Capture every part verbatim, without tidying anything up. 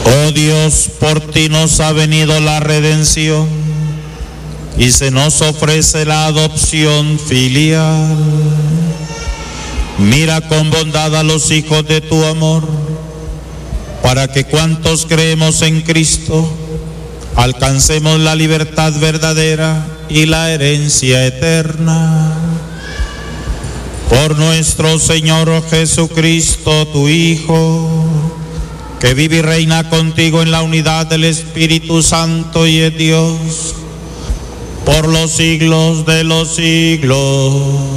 Oh Dios, por ti nos ha venido la redención y se nos ofrece la adopción filial. Mira con bondad a los hijos de tu amor, para que cuantos creemos en Cristo alcancemos la libertad verdadera y la herencia eterna. Por nuestro Señor Jesucristo, tu Hijo, que vive y reina contigo en la unidad del Espíritu Santo y es Dios, por los siglos de los siglos.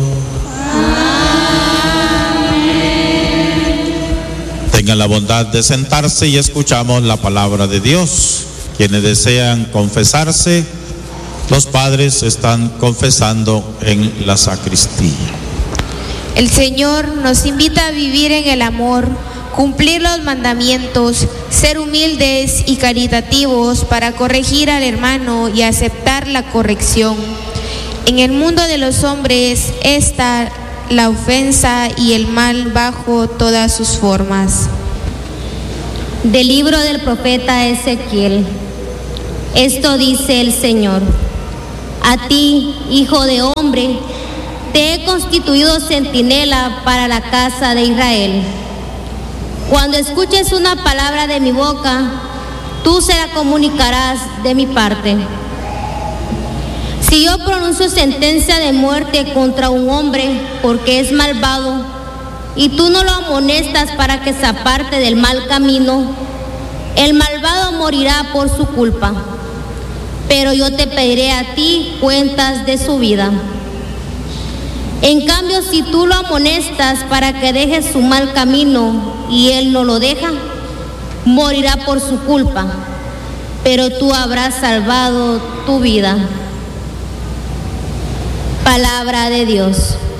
Tengan la bondad de sentarse y escuchamos la palabra de Dios. Quienes desean confesarse, los padres están confesando en la sacristía. El Señor nos invita a vivir en el amor, cumplir los mandamientos, ser humildes y caritativos para corregir al hermano y aceptar la corrección. En el mundo de los hombres está la ofensa y el mal bajo todas sus formas. Del libro del profeta Ezequiel. Esto dice el Señor: a ti, hijo de hombre, te he constituido centinela para la casa de Israel. Cuando escuches una palabra de mi boca, tú se la comunicarás de mi parte. Si yo pronuncio sentencia de muerte contra un hombre porque es malvado, y tú no lo amonestas para que se aparte del mal camino, el malvado morirá por su culpa, pero yo te pediré a ti cuentas de su vida. En cambio, si tú lo amonestas para que deje su mal camino y él no lo deja, morirá por su culpa, pero tú habrás salvado tu vida. Palabra de Dios.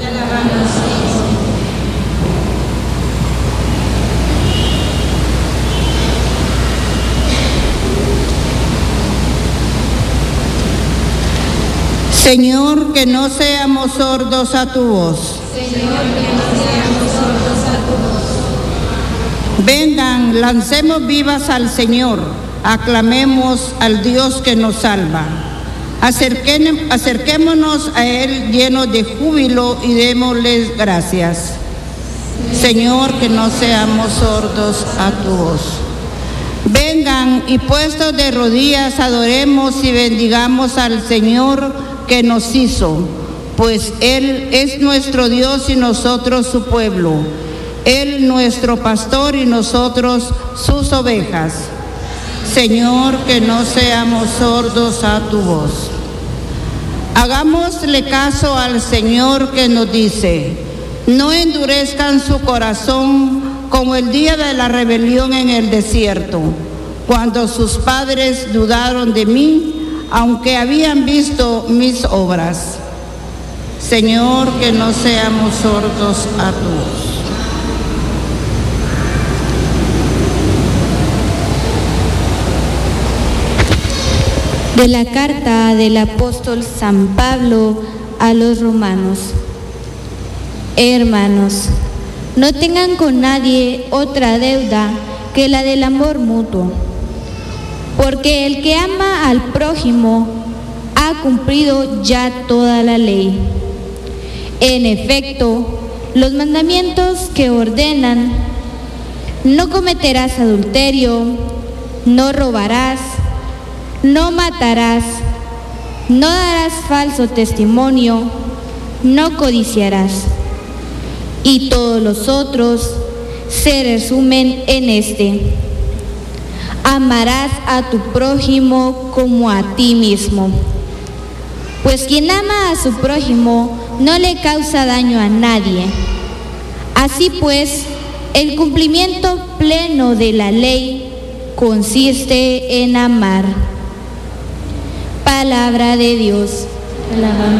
Señor, que no seamos sordos a tu voz. Señor, que no seamos sordos a tu voz. Vengan, lancemos vivas al Señor, aclamemos al Dios que nos salva. Acerquen, acerquémonos a Él llenos de júbilo y démosles gracias. Señor, que no seamos sordos a tu voz. Vengan y puestos de rodillas adoremos y bendigamos al Señor que nos hizo, pues Él es nuestro Dios y nosotros su pueblo, Él nuestro pastor y nosotros sus ovejas. Señor, que no seamos sordos a tu voz. Hagámosle caso al Señor que nos dice: no endurezcan su corazón como el día de la rebelión en el desierto, cuando sus padres dudaron de mí, aunque habían visto mis obras. Señor, que no seamos sordos a tu voz. De la carta del apóstol San Pablo a los romanos. Hermanos, no tengan con nadie otra deuda que la del amor mutuo, porque el que ama al prójimo ha cumplido ya toda la ley. En efecto, los mandamientos que ordenan: no cometerás adulterio, no robarás, no matarás, no darás falso testimonio, no codiciarás, y todos los otros se resumen en este: amarás a tu prójimo como a ti mismo. Pues quien ama a su prójimo no le causa daño a nadie. Así pues, el cumplimiento pleno de la ley consiste en amar. Palabra de Dios. Alabamos.